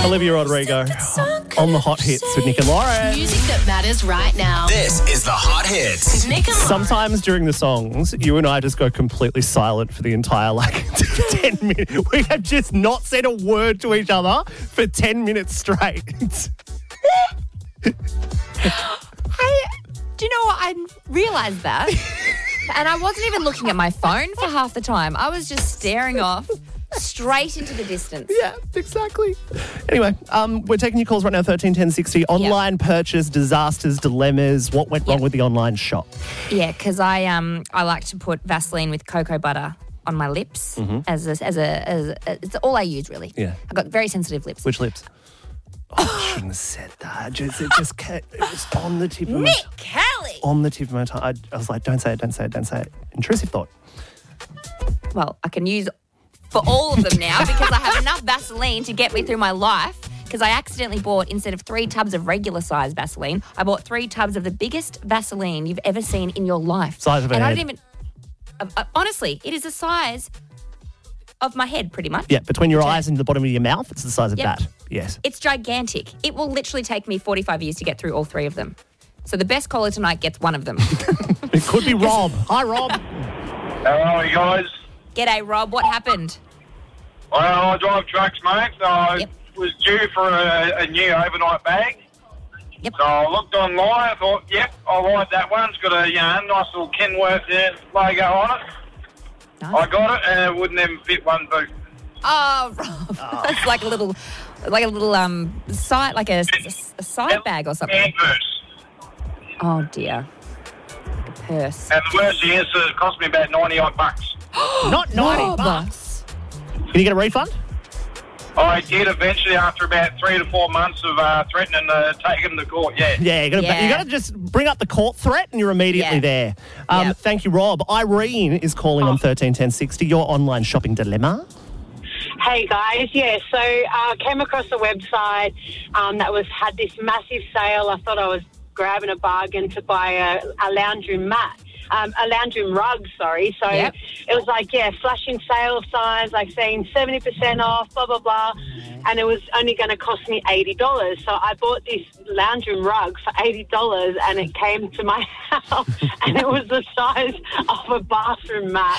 Olivia Rodrigo on the Hot Hits with Nick and Lauren. Music that matters right now. This is the Hot Hits. Nick and Lauren. Sometimes during the songs, you and I just go completely silent for the entire 10 minutes. We have just not said a word to each other for 10 minutes straight. Do you know what? I realised that. And I wasn't even looking at my phone for half the time. I was just staring off straight into the distance. Yeah, exactly. Anyway, we're taking your calls right now, 13 10 60. Online purchase, disasters, dilemmas. What went wrong with the online shop? Yeah, because I like to put Vaseline with cocoa butter on my lips as it's all I use, really. Yeah. I've got very sensitive lips. Which lips? Oh, I shouldn't have said that. It was on the tip of my Nick Kelly! On the tip of my tongue. I was like, don't say it. Intrusive thought. Well, I can use for all of them now because I have enough Vaseline to get me through my life. Because I accidentally bought, instead of 3 tubs of regular size Vaseline, I bought 3 tubs of the biggest Vaseline you've ever seen in your life. Size of a head. I didn't even... honestly, it is the size of my head, pretty much. Yeah, between your eyes and the bottom of your mouth, it's the size of that. Yes. It's gigantic. It will literally take me 45 years to get through all 3 of them. So the best caller tonight gets one of them. It could be Rob. Hi, Rob. How are you guys? G'day, Rob. What happened? Well, I drive trucks, mate, so I was due for a new overnight bag. Yep. So I looked online, I thought, I like that one. It's got a nice little Kenworth logo on it. Nice. I got it, and it wouldn't even fit one boot. Oh, Rob. That's like a little side, like a side bag or something. And purse. Oh, dear. Like a purse. And the worst thing is it cost me about 90-odd bucks. Not $90. Can you get a refund? I did eventually after about 3 to 4 months of threatening to take him to court, Yeah, you got to just bring up the court threat and you're immediately there. Thank you, Rob. Irene is calling on 13 10 60. Your online shopping dilemma. Hey guys, so I came across a website that had this massive sale. I thought I was grabbing a bargain to buy a lounge room mat. A lounge room rug, sorry. So it was flashing sale signs, saying 70% off, blah, blah, blah. And it was only going to cost me $80. So I bought this lounge room rug for $80 and it came to my house and it was the size of a bathroom mat.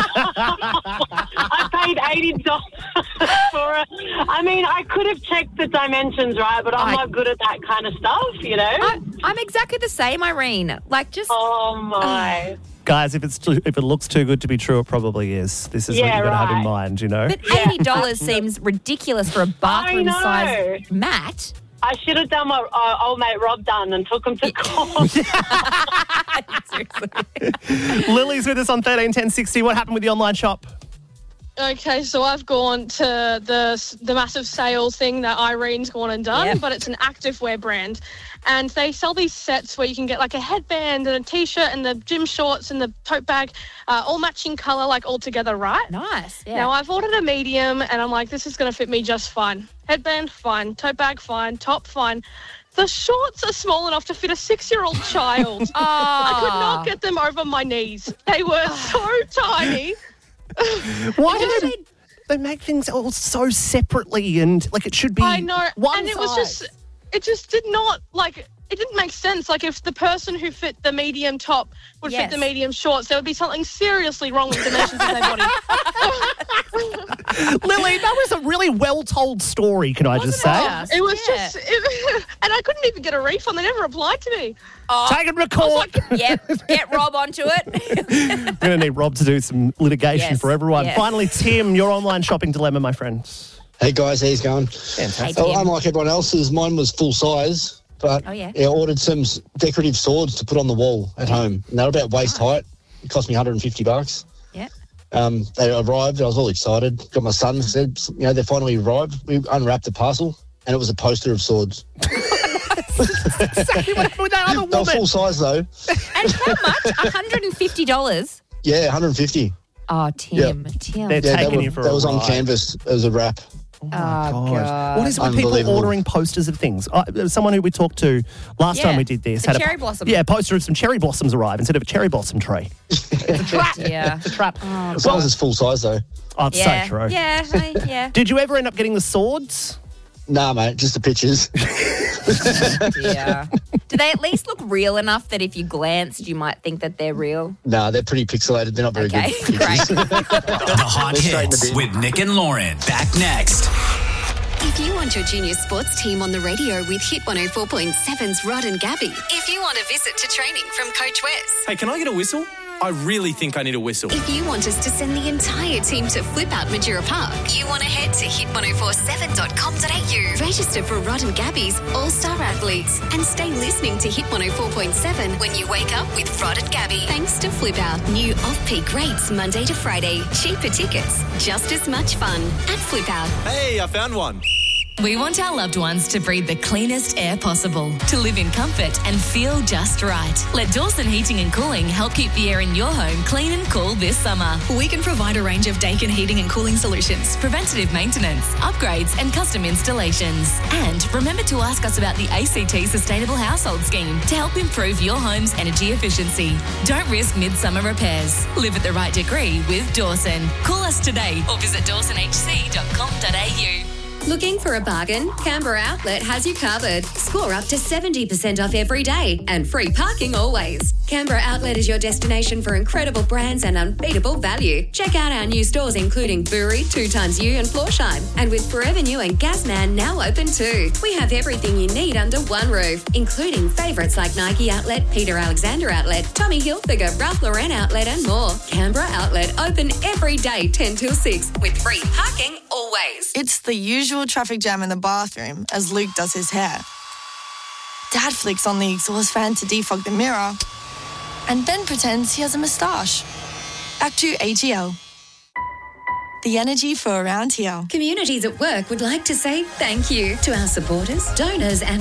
I paid $80 for it. I mean, I could have checked the dimensions, right? But I'm not good at that kind of stuff, you know? I'm exactly the same, Irene. Oh, my. Guys, if it looks too good to be true, it probably is. This is what you've got to have in mind, you know? But $80 seems ridiculous for a bathroom-sized mat. I should have done what old mate Rob done and took him to court. Seriously. Lily's with us on 13 10 60. What happened with the online shop? Okay, so I've gone to the massive sales thing that Irene's gone and done, but it's an activewear brand. And they sell these sets where you can get like a headband and a T-shirt and the gym shorts and the tote bag, all matching colour, all together, right? Nice, yeah. Now, I've ordered a medium and I'm like, this is going to fit me just fine. Headband, fine. Tote bag, fine. Top, fine. The shorts are small enough to fit a 6-year-old child. I could not get them over my knees. They were so tiny. Why do they make things all so separately and it should be I know. one and it size? It just did not it didn't make sense. If the person who fit the medium top would fit the medium shorts, there would be something seriously wrong with the dimensions of their body. Lily, that was a really well-told story, can I just say? It was and I couldn't even get a refund. They never replied to me. Take it to court. Get Rob onto it. We're going to need Rob to do some litigation for everyone. Yes. Finally, Tim, your online shopping dilemma, my friend. Hey guys, how's it going? Fantastic. So unlike everyone else's, mine was full size, but I ordered some decorative swords to put on the wall at home. And they were about waist height. It cost me $150. Yeah. They arrived. I was all excited. Got my son said, they finally arrived. We unwrapped the parcel, and it was a poster of swords. Exactly what happened with that other woman. They were full size though. And how much? $150? Yeah, $150. Oh, Tim. They're taking you for a ride. That was on canvas as a wrap. Oh, God. What is it with people ordering posters of things? Someone who we talked to last time we did this had cherry blossom. Yeah, a poster of some cherry blossoms arrive instead of a cherry blossom tree. It's a trap. It's a trap. As long as it's full size, though. Oh, it's so true. Yeah. Did you ever end up getting the swords? Nah, mate, just the pictures. Yeah. Do they at least look real enough that if you glanced, you might think that they're real? Nah, they're pretty pixelated. They're not very good. Great. The Hot Hits with Nick and Lauren. Back next. If you want your junior sports team on the radio with Hit 104.7's Rod and Gabby. If you want a visit to training from Coach Wes. Hey, can I get a whistle? I really think I need a whistle. If you want us to send the entire team to Flip Out Majura Park, you want to head to hit1047.com.au. Register for Rod and Gabby's All-Star Athletes and stay listening to Hit 104.7 when you wake up with Rod and Gabby. Thanks to Flip Out. New off-peak rates Monday to Friday. Cheaper tickets. Just as much fun at Flip Out. Hey, I found one. We want our loved ones to breathe the cleanest air possible, to live in comfort and feel just right. Let Dawson Heating and Cooling help keep the air in your home clean and cool this summer. We can provide a range of Daikin heating and cooling solutions, preventative maintenance, upgrades and custom installations. And remember to ask us about the ACT Sustainable Household Scheme to help improve your home's energy efficiency. Don't risk midsummer repairs. Live at the right degree with Dawson. Call us today or visit dawsonhc.com.au. Looking for a bargain? Canberra Outlet has you covered. Score up to 70% off every day and free parking always. Canberra Outlet is your destination for incredible brands and unbeatable value. Check out our new stores including Buri, 2XU and Florsheim. And with Forever New and Gasman now open too. We have everything you need under one roof, including favourites like Nike Outlet, Peter Alexander Outlet, Tommy Hilfiger, Ralph Lauren Outlet and more. Canberra Outlet open every day 10 till 6 with free parking always. It's the usual traffic jam in the bathroom as Luke does his hair. Dad flicks on the exhaust fan to defog the mirror, and Ben pretends he has a moustache. Act 2 AGL. The energy for around here. Communities at Work would like to say thank you to our supporters, donors and